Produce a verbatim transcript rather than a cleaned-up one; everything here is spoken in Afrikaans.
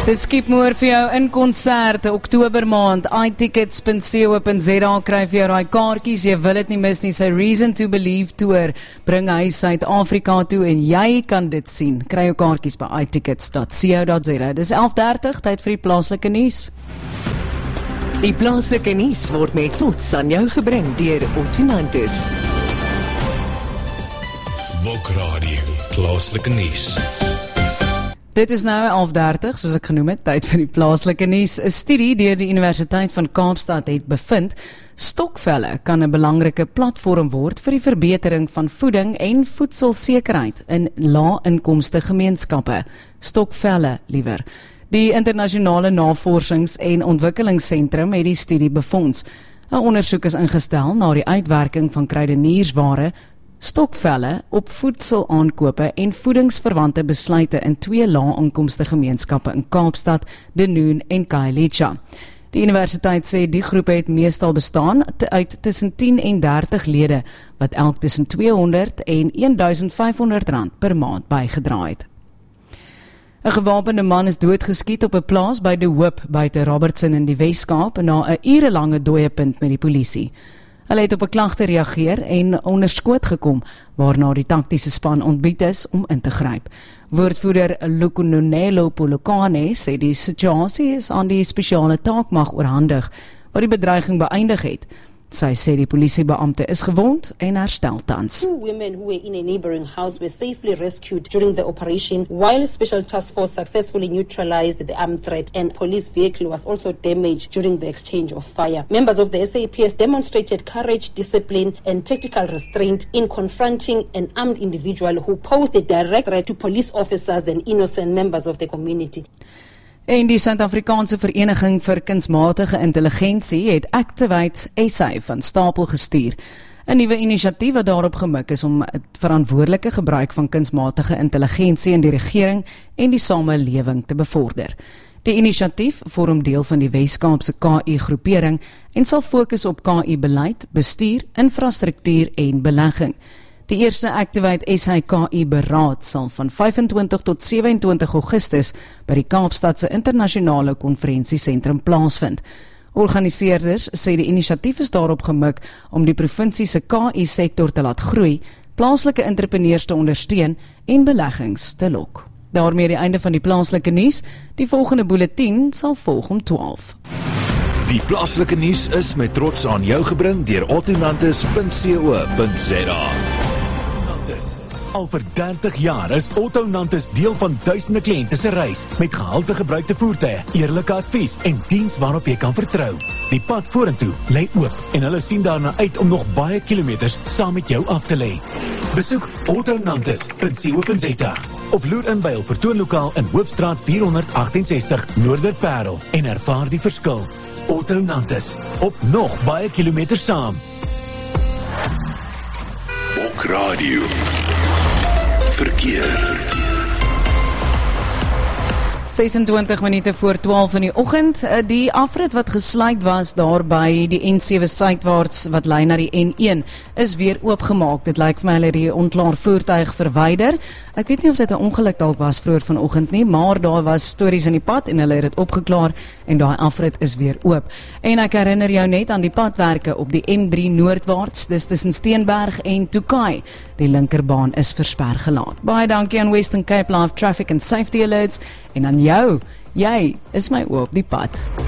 Dis Skipmoor vir jou in konsert, Oktober maand, i tickets punt co punt za, kry vir jou raai kaartjies, jy wil dit nie mis nie, sy Reason to Believe tour, bring hy Suid-Afrika toe en jy kan dit sien, kry jou kaartjies by i tickets punt co punt za. Dis elf dertig, tyd vir die plaaslike nuus. Die plaaslike nuus word met trots aan jou gebring deur Ottonantis. Bokradio, plaaslike nuus. Dit is nou elf dertig, soos ek genoem het, tyd vir die plaaslike nuus. 'n Studie deur die Universiteit van Kaapstad het bevind, stokvelle kan 'n belangrike platform word vir die verbetering van voeding en voedselsekerheid in lae-inkomste gemeenskappe. Stokvelle, liewer. Die Internasionale Navorsings- en Ontwikkelingsentrum het die studie befonds. 'n Ondersoek is ingestel na die uitwerking van kruideniersware, stokvelle op voedselaankope en voedingsverwante besluite in twee lae-inkomste gemeenskappe in Kaapstad, Denoon en Khayelitsha. Die universiteit sê die groep het meestal bestaan uit tussen tien en dertig lede wat elk tussen tweehonderd en duisend vyfhonderd rand per maand bygedra het. 'n Gewapende man is doodgeskiet op 'n plaas by De Hoop buite Robertson in die Wes-Kaap na 'n urelange dooiepunt met die polisie. Hulle het op 'n klag gereageer en onder skoot gekom, waarna die taktiese span ontbied is om in te gryp. Woordvoerder Lukunonelo Polokwane sê die situasie is aan die spesiale taakmag oorhandig, wat die bedreiging beëindig het. Sy sê die polisiebeampte is gewond en herstel tans. Two women who were in a neighboring house were safely rescued during the operation, while Special Task Force successfully neutralized the armed threat, and police vehicle was also damaged during the exchange of fire. Members of the S A P S demonstrated courage, discipline, and tactical restraint in confronting an armed individual who posed a direct threat to police officers and innocent members of the community. En die Suid-Afrikaanse Vereniging vir Kunsmatige Intelligensie het Activate S A van stapel gestuur. 'n Nuwe inisiatief wat daarop gemik is om het verantwoordelike gebruik van kunsmatige intelligensie in die regering en die samelewing te bevorder. Die inisiatief vorm deel van die Wes-Kaapse K I-groepering en sal fokus op K I-beleid, bestuur, infrastruktuur en belegging. Die eerste Activate S A K I-beraad sal van vyfentwintig tot sewe-en-twintig Augustus by die Kaapstadse Internasionale Konferensiesentrum plaasvind. Organiseerders sê die inisiatief is daarop gemik om die provinsie se K I-sektor te laat groei, plaaslike entrepreneurs te ondersteun en beleggings te lok. Daarmee die einde van die plaaslike nuus. Die volgende bulletin sal volg om twaalf. Die plaaslike nuus is met trots aan jou gebring deur Ottonantis punt co punt za. Al vir dertig jaar is Ottonantis deel van duisende kliënte se reis met gehalte gebruikte voertuie, eerlike advies en diens waarop jy kan vertrou. Die pad vorentoe lê oop en hulle sien daarna uit om nog baie kilometers saam met jou af te lê. Besoek Ottonantis punt co punt za of loer in by hul vertoonlokaal in Hoofstraat vierhonderdagt-en-sestig Noorderparel en ervaar die verskil. Ottonantis, op nog baie kilometers saam. Bokradio. Verkeer. sesentwintig minute voor twaalf in die oggend, die afrit wat gesluit was daar by die N sewe suidwaarts wat lei na die N een is weer oopgemaak. Dit lyk vir my hulle het die onklaar voertuig verwyder. Ek weet nie of dit 'n ongeluk dalk was vroeër vanoggend nie, maar daar was stories in die pad en hulle het dit opgeklaar en daai afrit is weer oop. En ek herinner jou net aan die padwerke op die M drie noordwaarts, dis tussen Steenberg en Tokai. Die linkerbaan is versper gelaat. Baie dankie aan Western Cape Live Traffic and Safety Alerts en aan jou. Jy is my oop die pad.